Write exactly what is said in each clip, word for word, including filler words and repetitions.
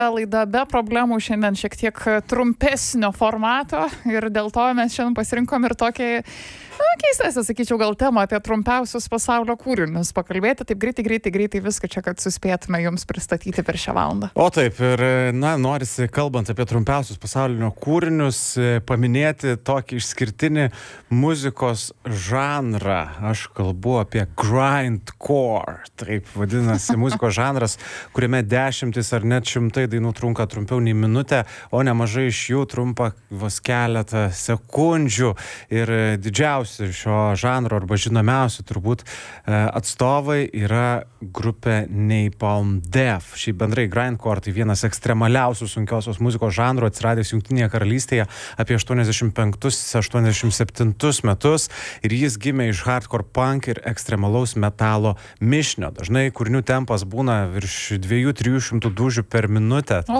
Laida be problemų šiandien šiek tiek trumpesnio formato ir dėl to mes šiandien pasirinkom ir tokį, na, keistesnį, sakyčiau, gal temą apie trumpiausius pasaulio kūrinius pakalbėti. Taip greitai, greitai, greitai viską čia, kad suspėtume jums pristatyti per šią valandą. O taip, ir, na, norisi, kalbant apie trumpiausius pasaulinio kūrinius, paminėti tokį išskirtinį muzikos žanrą. Aš kalbu apie grindcore. Taip vadinasi muzikos žanras, kuriame dešimtis ar net šimtai dainų trunka trumpiau nei minutę, o nemažai iš jų trumpa vos keletą sekundžių. Ir didžiausi šio žanro arba žinomiausi turbūt atstovai yra grupė Napalm Death. Šiaip bendrai grindcore tai vienas ekstremaliausių sunkiosios muzikos žanrų, atsiradęs Jungtinėje karalystėje apie aštuoniasdešimt penktus aštuoniasdešimt septintus metus, ir jis gimė iš hardcore punk ir ekstremalaus metalo mišinio. Dažnai kūrinių tempas būna virš dviejų trijų šimtų dūžių per minutę.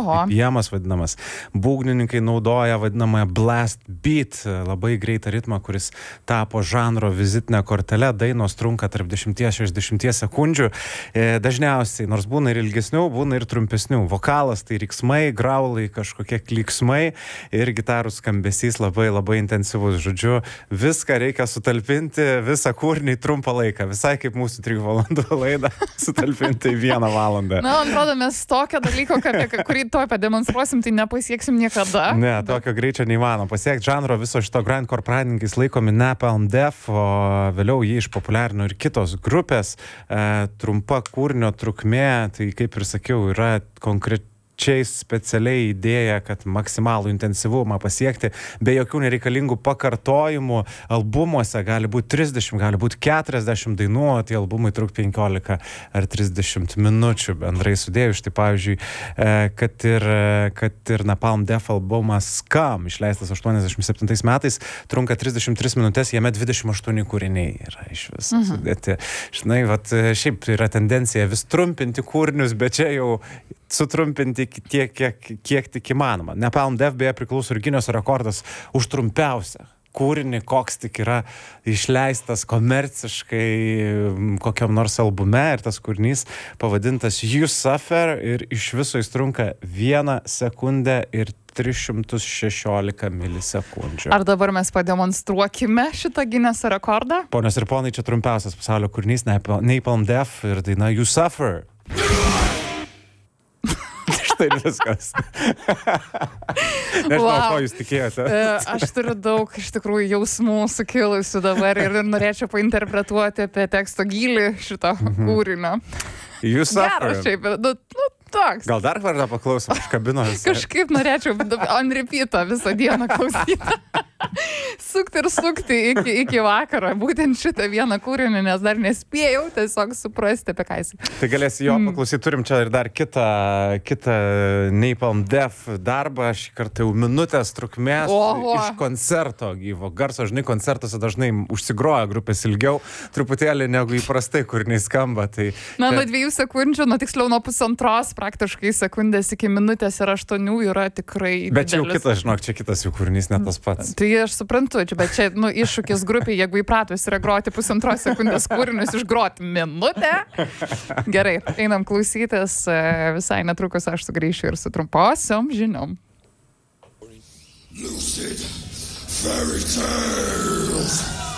Jamas vadinamas. Būgnininkai naudoja vadinamąją blast beat, labai greitą ritmą, kuris tapo žanro vizitinę kortelę. Dainos trunka tarp dešimties šešiasdešimties sekundžių. Dažniausiai, nors būna ir ilgesnių, būna ir trumpesnių. Vokalas tai riksmai, graulai, kažkokie klyksmai ir gitarų skambesys labai labai intensyvus. Žodžiu, viską reikia sutalpinti, visą kūrinį į trumpą laiką. Visai kaip mūsų trijų valandų laidą sutalpinti į vieną valandą. Na, man atrodo, mes tokio dalyko, apie kurį to pademonstruosim, tai nepasieksim niekada. Ne, tokio greičio neįmanom pasiekti. Žanro viso šito grindcore pradininkais laikomi Napalm Death, o vėliau jį išpopuliarino ir kitos grupės. E, trumpa kūrinio trukmė, tai kaip ir sakiau, yra konkrečiai specialiai idėja, kad maksimalų intensyvumą pasiekti, be jokių nereikalingų pakartojimų. Albumuose gali būti trisdešimt, gali būti keturiasdešimt dainų, o tie albumai truk penkiolika ar trisdešimt minučių bendrai sudėjus. Tai pavyzdžiui, kad ir, kad ir Napalm Death albumas Scum, išleistas aštuoniasdešimt septintais metais, trunka trisdešimt tris minutės, jame dvidešimt aštuoni kūriniai yra iš viso mhm. sudėti. Žinai, vat, šiaip yra tendencija vis trumpinti kūrinius, bet čia jau sutrumpinti tiek, kiek, kiek tik įmanoma. Napalm Death beje priklauso ir Gineso rekordas už trumpiausią kūrinį, koks tik yra išleistas komerciškai kokiam nors albume, ir tas kūrinys pavadintas You Suffer, ir iš viso jis trunka vieną sekundę ir tris šimtus šešiolika milisekundžių. Ar dabar mes pademonstruokime šitą Gineso rekordą? Ponios ir ponai, čia trumpiausias pasaulio kūrinys Napalm Death ir daina You Suffer. Tai ir viskas. Nežinau, wow. Ko jūs tikėjote. Aš turiu daug iš tikrųjų jausmų sukilusių dabar ir norėčiau painterpretuoti apie teksto gylį šito mm-hmm. kūrinio. Jūs suffer. Geras šiaip, nu, nu toks. Gal dar vardą paklausom iš kabinos? Kažkaip norėčiau on repeatą visą dieną klausyti. Sukti ir sukti iki, iki vakaro, būtent šitą vieną kūrinį, nes dar nespėjau tiesiog suprasti, apie ką jis. Tai galėsi jo paklausyti, turim čia ir dar kitą, kitą Napalm Death darbą, šį kartą jau minutės trukmės Oho. Iš koncerto gyvo garso. Žinai, koncertuose dažnai užsigroja grupės ilgiau, truputėlį negu įprastai kūriniai skamba. Tai, Na, nuo dviejų sekundžių, nuo tiksliau nuo pusantros praktiškai sekundės iki minutės ir aštuonių yra tikrai Bet čia jau didelis. kitas, žinok, čia kitas jų kūrinys, ne tas pats. Tai aš suprantu, čia, bet čia nu, iššūkis grupiai, jeigu įpratus yra groti pusantros sekundės kūrinius, išgroti minutę. Gerai, einam klausytis, visai netrukus aš sugrįšiu ir su trumposiom žiniom. Lucid Fairy Tales.